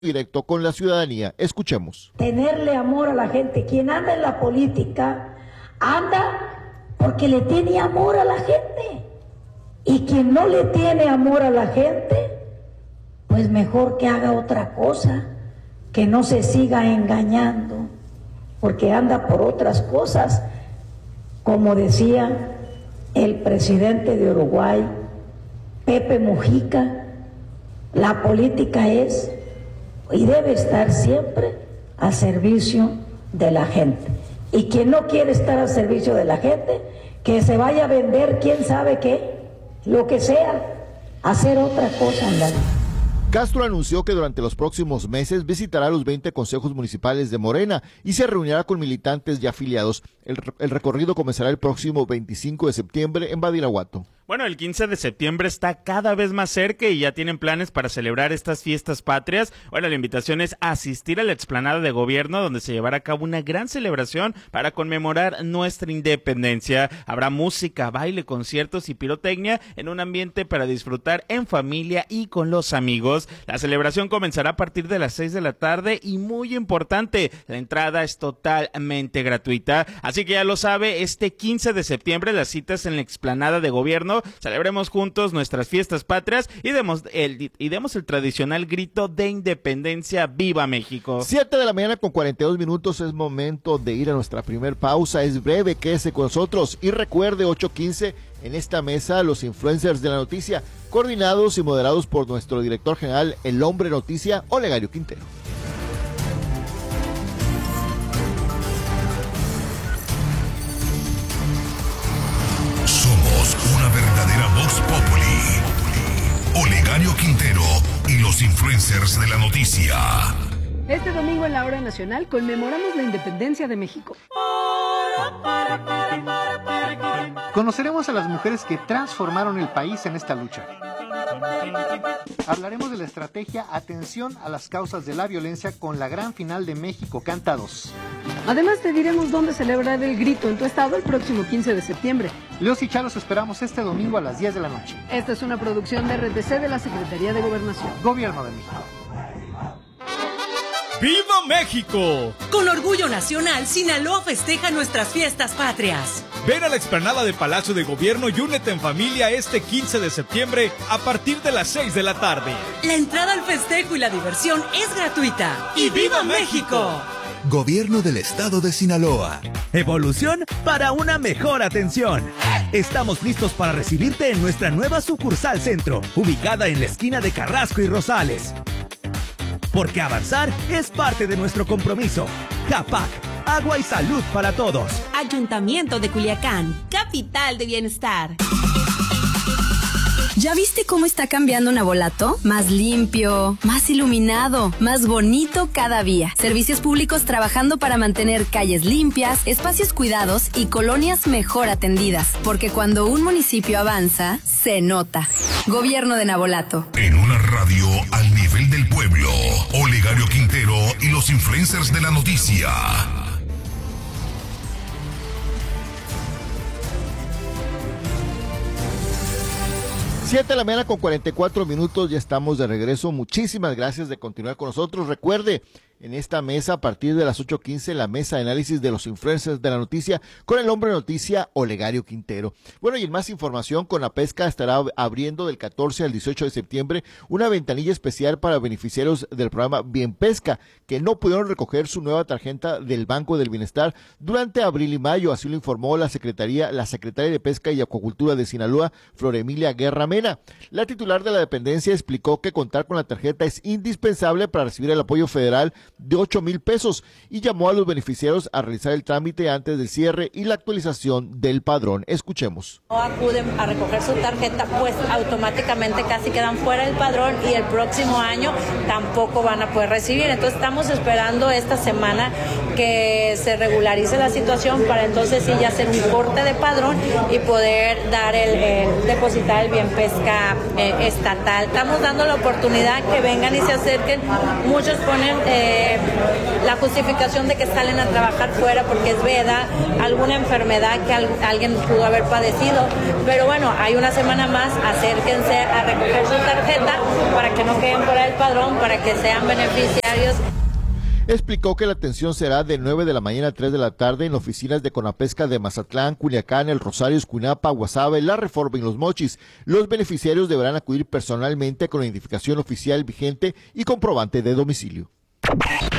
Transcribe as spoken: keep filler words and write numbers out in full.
directo con la ciudadanía. Escuchemos. Tenerle amor a la gente. Quien anda en la política anda porque le tiene amor a la gente. Y quien no le tiene amor a la gente, pues mejor que haga otra cosa, que no se siga engañando, porque anda por otras cosas. Como decía el presidente de Uruguay, Pepe Mujica, la política es y debe estar siempre al servicio de la gente. Y quien no quiere estar al servicio de la gente, que se vaya a vender quién sabe qué, lo que sea, hacer otra cosa en la vida. Castro anunció que durante los próximos meses visitará los veinte consejos municipales de Morena y se reunirá con militantes y afiliados. El, el recorrido comenzará el próximo veinticinco de septiembre en Badiraguato. Bueno, el quince de septiembre está cada vez más cerca y ya tienen planes para celebrar estas fiestas patrias. Bueno, la invitación es asistir a la explanada de gobierno, donde se llevará a cabo una gran celebración para conmemorar nuestra independencia. Habrá música, baile, conciertos y pirotecnia en un ambiente para disfrutar en familia y con los amigos. La celebración comenzará a partir de las seis de la tarde y, muy importante, la entrada es totalmente gratuita. Así que ya lo sabe, este quince de septiembre las citas en la explanada de gobierno. Celebremos juntos nuestras fiestas patrias y demos el, y demos el tradicional grito de independencia. ¡Viva México! siete de la mañana con cuarenta y dos minutos, es momento de ir a nuestra primer pausa. Es breve, quédese con nosotros y recuerde, ocho quince en esta mesa, los influencers de la noticia, coordinados y moderados por nuestro director general, el hombre noticia, Olegario Quintero. Una verdadera voz populi. Olegario Quintero y los influencers de la noticia. Este domingo en la Hora Nacional conmemoramos la independencia de México. Conoceremos a las mujeres que transformaron el país en esta lucha. Hablaremos de la estrategia Atención a las causas de la violencia con la gran final de México Canta dos. Además te diremos dónde celebrar el grito en tu estado el próximo quince de septiembre. Leos y Chalos esperamos este domingo a las diez de la noche. Esta es una producción de R T C de la Secretaría de Gobernación. Gobierno de México. ¡Viva México! Con orgullo nacional, Sinaloa festeja nuestras fiestas patrias. Ven a la explanada de Palacio de Gobierno y únete en familia este quince de septiembre a partir de las seis de la tarde. La entrada al festejo y la diversión es gratuita. ¡Y viva México! Gobierno del Estado de Sinaloa. Evolución para una mejor atención. Estamos listos para recibirte en nuestra nueva sucursal centro, ubicada en la esquina de Carrasco y Rosales. Porque avanzar es parte de nuestro compromiso. CAPAC, agua y salud para todos. Ayuntamiento de Culiacán, capital de bienestar. ¿Ya viste cómo está cambiando Navolato? Más limpio, más iluminado, más bonito cada día. Servicios públicos trabajando para mantener calles limpias, espacios cuidados y colonias mejor atendidas. Porque cuando un municipio avanza, se nota. Gobierno de Navolato. En una radio al nivel del pueblo, Olegario Quintero y los influencers de la noticia. siete de la mañana con cuarenta y cuatro minutos, ya estamos de regreso. Muchísimas gracias de continuar con nosotros. Recuerde, en esta mesa, a partir de las ocho quince, la mesa de análisis de los influencers de la noticia, con el hombre noticia, Olegario Quintero. Bueno, y en más información, Conapesca estará abriendo del catorce al dieciocho de septiembre una ventanilla especial para beneficiarios del programa Bien Pesca, que no pudieron recoger su nueva tarjeta del Banco del Bienestar durante abril y mayo. Así lo informó la Secretaría, la Secretaria de Pesca y Acuacultura de Sinaloa, Flor Emilia Guerra Mena. La titular de la dependencia explicó que contar con la tarjeta es indispensable para recibir el apoyo federal de ocho mil pesos y llamó a los beneficiarios a realizar el trámite antes del cierre y la actualización del padrón. Escuchemos. No acuden a recoger su tarjeta, pues automáticamente casi quedan fuera del padrón y el próximo año tampoco van a poder recibir. Entonces estamos esperando esta semana que se regularice la situación para entonces sí ya hacer un corte de padrón y poder dar el, el depositar el Bien Pesca eh, estatal. Estamos dando la oportunidad que vengan y se acerquen. Muchos ponen eh, eh, la justificación de que salen a trabajar fuera porque es veda, alguna enfermedad que al, alguien pudo haber padecido. Pero bueno, hay una semana más, acérquense a recoger su tarjeta para que no queden fuera del padrón, para que sean beneficiarios. Explicó que la atención será de nueve de la mañana a tres de la tarde en oficinas de Conapesca de Mazatlán, Culiacán, El Rosario, Escuinapa, Guasave, La Reforma y Los Mochis. Los beneficiarios deberán acudir personalmente con la identificación oficial vigente y comprobante de domicilio.